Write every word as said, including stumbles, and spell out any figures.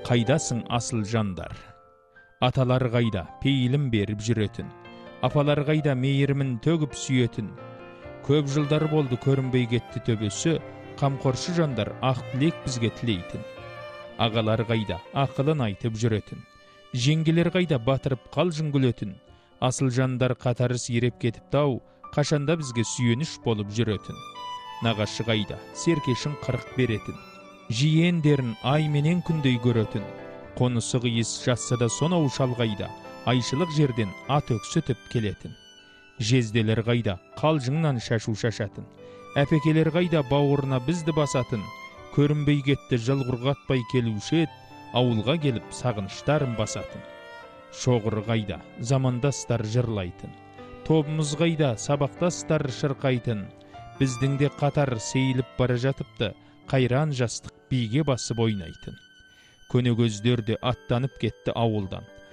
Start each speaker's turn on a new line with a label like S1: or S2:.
S1: Қайдасың асыл жандар? Аталар қайда пейілім беріп жүретін? Апалар қайда мейірімін төгіп сүйетін? Көп жылдар болды көрінбей кетті төбесі, қамқоршы жандар ақ тілек бізге тілейтін. Ағалар қайда ақылын айтып жүретін? Жеңгелер қайда батырып қалжың күлетін? Асыл жандар қатары сиреп кетіпті-ау, қашанда бізге сүйеніш болып жүретін. Нағашы қайда серкешін қырық беретін? Жиендерін ай менен күндей көретін. Қонысы қиыс жатса да сонау шалғайда, айшылық жерден ат өксітіп келетін. Жезделер қайда қалжыңнан шашу шашатын? Әпекелер қайда бауырына бізді басатын? Көрінбей кетті жыл құрғатпай келуші ет, ауылға келіп сағыныштарын басатын. Шоғыр қайда замандастар жырлайтын? Тобымыз қайда сабақтастар шырқайтын? Біздің де қатар сейіліп бара жатыпты, қайран жастық биге басып ойнайтын. Көне көздер де аттанып кетті ауылдан.